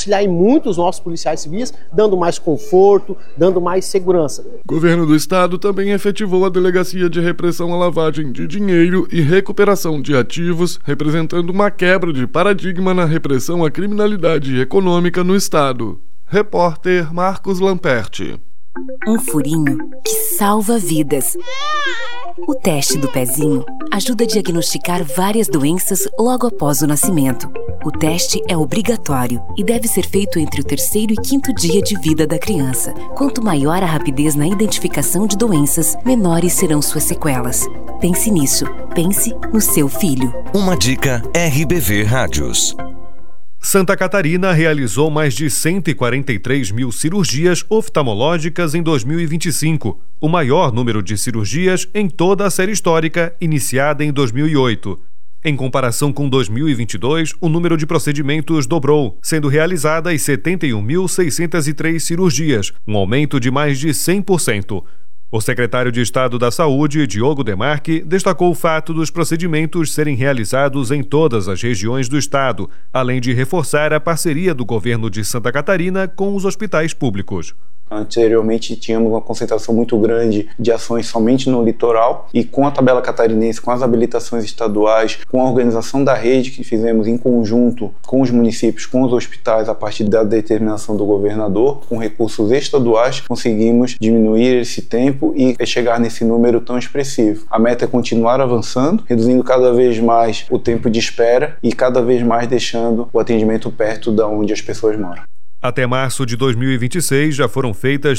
auxiliar em muito os nossos policiais civis, dando mais conforto, dando mais segurança. O governo do estado também efetivou a Delegacia de Repressão à Lavagem de Dinheiro e Recuperação de Ativos, representando uma quebra de paradigma na repressão à criminalidade econômica no estado. Repórter Marcos Lamperti. Um furinho que salva vidas. O teste do pezinho ajuda a diagnosticar várias doenças logo após o nascimento. O teste é obrigatório e deve ser feito entre o 3º e 5º dia de vida da criança. Quanto maior a rapidez na identificação de doenças, menores serão suas sequelas. Pense nisso. Pense no seu filho. Uma dica RBV Rádios. Santa Catarina realizou mais de 143 mil cirurgias oftalmológicas em 2025, o maior número de cirurgias em toda a série histórica, iniciada em 2008. Em comparação com 2022, o número de procedimentos dobrou, sendo realizadas 71.603 cirurgias, um aumento de mais de 100%. O secretário de Estado da Saúde, Diogo Demarque, destacou o fato dos procedimentos serem realizados em todas as regiões do estado, além de reforçar a parceria do governo de Santa Catarina com os hospitais públicos. Anteriormente tínhamos uma concentração muito grande de ações somente no litoral, e com a tabela catarinense, com as habilitações estaduais, com a organização da rede que fizemos em conjunto com os municípios, com os hospitais, a partir da determinação do governador, com recursos estaduais, conseguimos diminuir esse tempo e chegar nesse número tão expressivo. A meta é continuar avançando, reduzindo cada vez mais o tempo de espera e cada vez mais deixando o atendimento perto de onde as pessoas moram. Até março de 2026, já foram feitas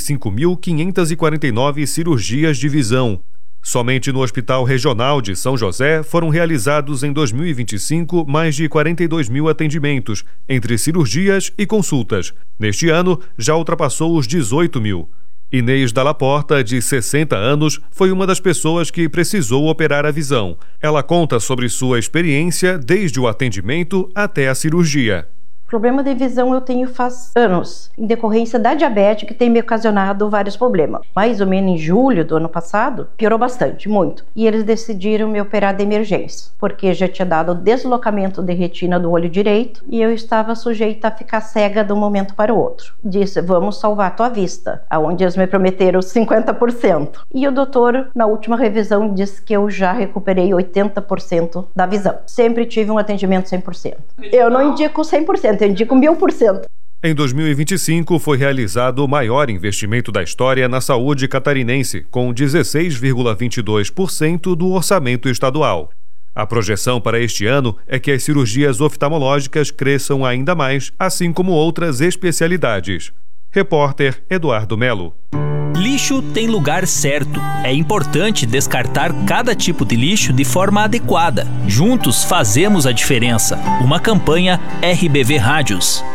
35.549 cirurgias de visão. Somente no Hospital Regional de São José foram realizados em 2025 mais de 42 mil atendimentos, entre cirurgias e consultas. Neste ano, já ultrapassou os 18 mil. Inês Dalla Porta, de 60 anos, foi uma das pessoas que precisou operar a visão. Ela conta sobre sua experiência desde o atendimento até a cirurgia. Problema de visão eu tenho faz anos, em decorrência da diabetes, que tem me ocasionado vários problemas. Mais ou menos em julho do ano passado, piorou bastante, muito. E eles decidiram me operar de emergência, porque já tinha dado deslocamento de retina do olho direito e eu estava sujeita a ficar cega de um momento para o outro. Disse, vamos salvar a tua vista, aonde eles me prometeram 50%. E o doutor, na última revisão, disse que eu já recuperei 80% da visão. Sempre tive um atendimento 100%. Eu não indico 100%. Eu indico 1000%. Em 2025, foi realizado o maior investimento da história na saúde catarinense, com 16,22% do orçamento estadual. A projeção para este ano é que as cirurgias oftalmológicas cresçam ainda mais, assim como outras especialidades. Repórter Eduardo Melo. Lixo tem lugar certo. É importante descartar cada tipo de lixo de forma adequada. Juntos fazemos a diferença. Uma campanha RBV Rádios.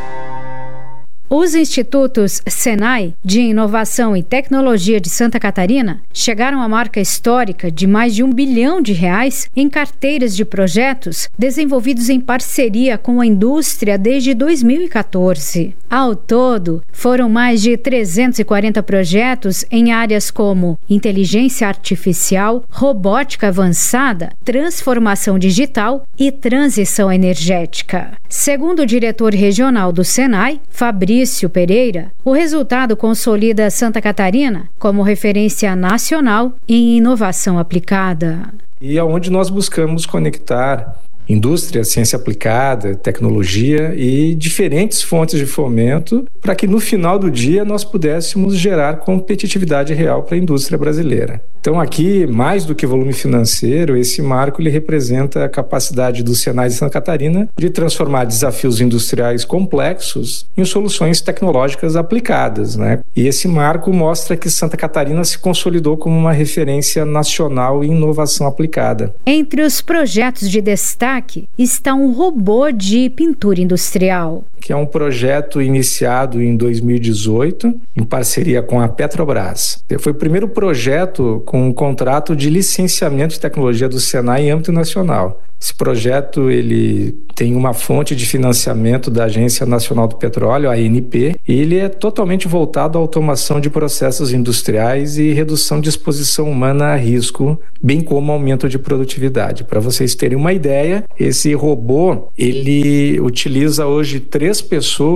Os institutos Senai, de Inovação e Tecnologia de Santa Catarina, chegaram à marca histórica de mais de R$1 bilhão em carteiras de projetos desenvolvidos em parceria com a indústria desde 2014. Ao todo, foram mais de 340 projetos em áreas como inteligência artificial, robótica avançada, transformação digital e transição energética. Segundo o diretor regional do Senai, Fabrício Pereira, o resultado consolida Santa Catarina como referência nacional em inovação aplicada. E aonde nós buscamos conectar indústria, ciência aplicada, tecnologia e diferentes fontes de fomento para que no final do dia nós pudéssemos gerar competitividade real para a indústria brasileira. Então aqui, mais do que volume financeiro, esse marco ele representa a capacidade do Senai de Santa Catarina de transformar desafios industriais complexos em soluções tecnológicas aplicadas, né? E esse marco mostra que Santa Catarina se consolidou como uma referência nacional em inovação aplicada. Entre os projetos de destaque está um robô de pintura industrial, que é um projeto iniciado em 2018 em parceria com a Petrobras. Foi o primeiro projeto com um contrato de licenciamento de tecnologia do Senai em âmbito nacional. Esse projeto ele tem uma fonte de financiamento da Agência Nacional do Petróleo, a ANP, e ele é totalmente voltado à automação de processos industriais e redução de exposição humana a risco, bem como aumento de produtividade. Para vocês terem uma ideia, esse robô ele utiliza hoje 3 pessoas